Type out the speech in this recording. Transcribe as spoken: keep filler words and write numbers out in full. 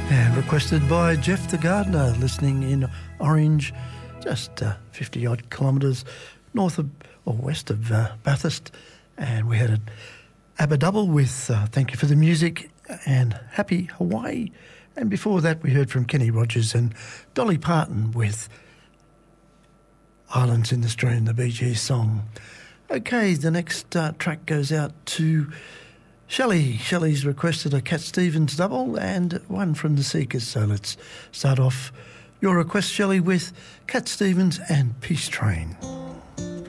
And requested by Jeff the Gardener, listening in Orange, just uh, fifty-odd kilometres north of, or west of uh, Bathurst. And we had an ABBA double with uh, Thank You for the Music and Happy Hawaii. And before that we heard from Kenny Rogers and Dolly Parton with Islands in the Stream, the Bee Gees song. Okay, the next uh, track goes out to Shelley. Shelley's requested a Cat Stevens double and one from the Seekers. So let's start off your request, Shelley, with Cat Stevens and Peace Train.